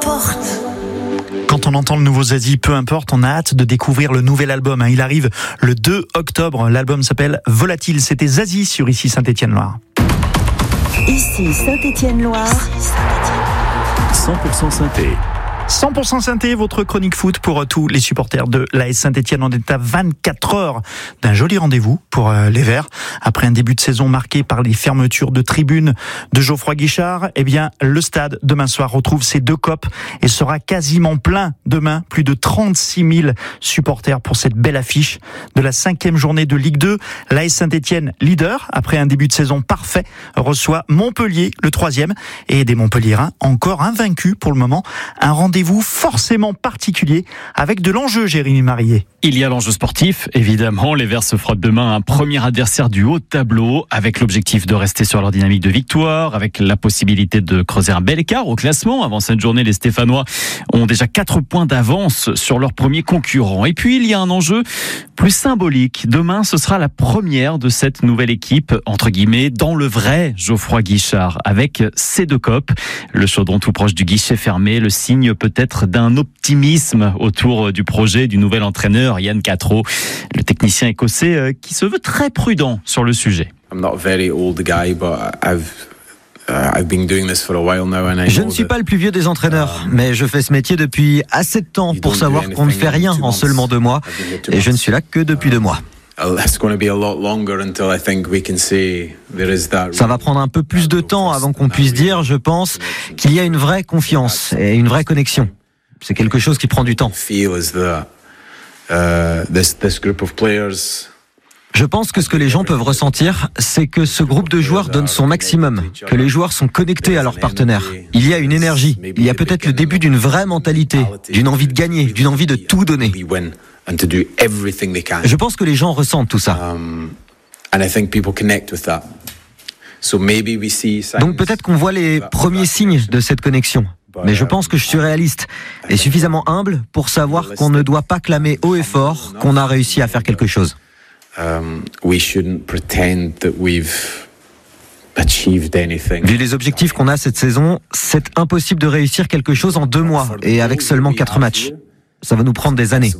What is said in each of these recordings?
importe. Quand on entend le nouveau Zazie, peu importe, on a hâte de découvrir le nouvel album. Il arrive le 2 octobre. L'album s'appelle Volatile. C'était Zazie sur Ici Saint-Étienne-Loire. Ici Saint-Étienne-Loire. 100% synthé. 100% synthé, votre chronique foot pour tous les supporters de l'AS Saint-Étienne. On est à 24 heures d'un joli rendez-vous pour les Verts. Après un début de saison marqué par les fermetures de tribunes de Geoffroy Guichard, eh bien, le stade, demain soir, retrouve ses deux copes et sera quasiment plein demain. Plus de 36 000 supporters pour cette belle affiche de la 5e journée de Ligue 2. L'AS Saint-Étienne, leader, après un début de saison parfait, reçoit Montpellier, le 3e, et des Montpelliérains encore invaincus pour le moment. Un rendez-vous forcément particulier avec de l'enjeu, Jérémy Marié. Il y a l'enjeu sportif, évidemment. Les Verts se frottent demain un premier adversaire du haut de tableau, avec l'objectif de rester sur leur dynamique de victoire, avec la possibilité de creuser un bel écart au classement. Avant cette journée, les Stéphanois ont déjà 4 points d'avance sur leur premier concurrent. Et puis, il y a un enjeu plus symbolique. Demain, ce sera la première de cette nouvelle équipe, entre guillemets, dans le vrai Geoffroy Guichard, avec ses deux copes. Le chaudron tout proche du guichet fermé, le signe peut-être d'un optimisme autour du projet du nouvel entraîneur Yann Catro, le technicien écossais qui se veut très prudent sur le sujet. Je ne suis pas le plus vieux des entraîneurs, mais je fais ce métier depuis assez de temps pour savoir qu'on ne fait rien en seulement 2 mois, et je ne suis là que depuis 2 mois. Ça va prendre un peu plus de temps avant qu'on puisse dire, je pense, qu'il y a une vraie confiance et une vraie connexion. C'est quelque chose qui prend du temps. Je pense que ce que les gens peuvent ressentir, c'est que ce groupe de joueurs donne son maximum, que les joueurs sont connectés à leurs partenaires. Il y a une énergie, il y a peut-être le début d'une vraie mentalité, d'une envie de gagner, d'une envie de tout donner. Je pense que les gens ressentent tout ça. Donc peut-être qu'on voit les premiers signes de cette connexion. Mais je pense que je suis réaliste et suffisamment humble pour savoir qu'on ne doit pas clamer haut et fort qu'on a réussi à faire quelque chose. Vu les objectifs qu'on a cette saison, c'est impossible de réussir quelque chose en 2 mois et avec seulement 4 matchs. Ça va nous prendre des années.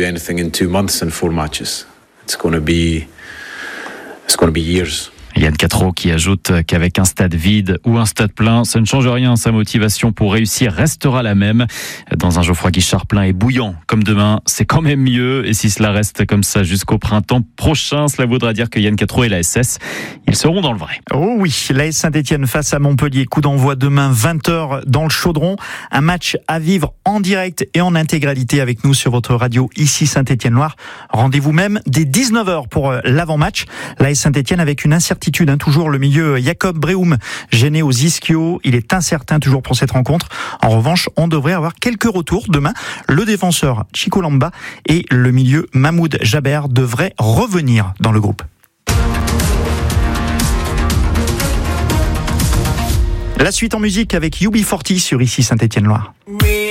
Yann Catro qui ajoute qu'avec un stade vide ou un stade plein, ça ne change rien. Sa motivation pour réussir restera la même. Dans un Geoffroy Guichard plein et bouillant comme demain, c'est quand même mieux. Et si cela reste comme ça jusqu'au printemps prochain, cela voudra dire que Yann Catro et la SS, ils seront dans le vrai. Oh oui, l'AS Saint-Étienne face à Montpellier. Coup d'envoi demain 20h dans le Chaudron. Un match à vivre en direct et en intégralité avec nous sur votre radio ici Saint-Étienne-Loire. Rendez-vous même dès 19h pour l'avant-match. L'AS Saint-Étienne avec une incertitude. Toujours le milieu Jacob Breum, gêné aux ischio. Il est incertain toujours pour cette rencontre. En revanche, on devrait avoir quelques retours demain. Le défenseur Chico Lamba et le milieu Mahmoud Jaber devraient revenir dans le groupe. La suite en musique avec UB40 sur Ici Saint-Étienne-Loire.